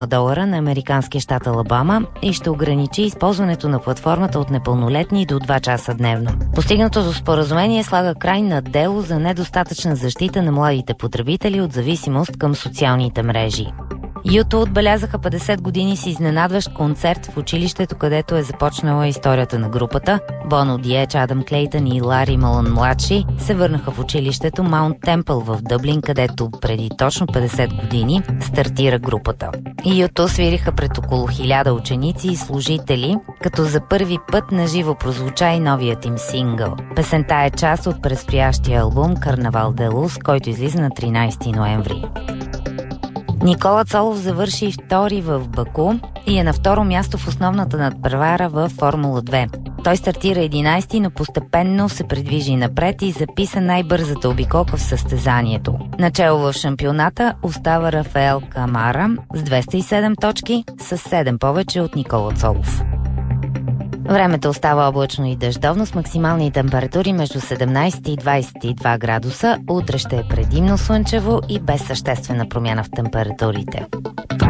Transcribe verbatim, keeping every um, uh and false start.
долара на американския щат Алабама и ще ограничи използването на платформата от непълнолетни до два часа дневно. Постигнатото споразумение слага край на дело за недостатъчна защита на младите потребители от зависимост към социалните мрежи. ю ту отбелязаха петдесет години с изненадващ концерт в училището, където е започнала историята на групата. Боно Диеч, Адам Клейтън и Лари Малън младши се върнаха в училището Маунт Темпъл в Дъблин, където преди точно петдесет години стартира групата. ю ту свириха пред около хиляда ученици и служители, като за първи път наживо прозвуча и новият им сингъл. Песента е част от предстоящия албум Карнавал де Лус, който излиза на тринайсети ноември. Никола Цолов завърши втори в Баку и е на второ място в основната надпревара в Формула две. Той стартира единайсети, но постепенно се придвижи напред и записа най-бързата обиколка в състезанието. Начело в шампионата остава Рафаел Камара с двеста и седем точки, с седем повече от Никола Цолов. Времето остава облачно и дъждовно с максимални температури между седемнайсет и двайсет и два градуса. Утре ще е предимно слънчево и без съществена промяна в температурите.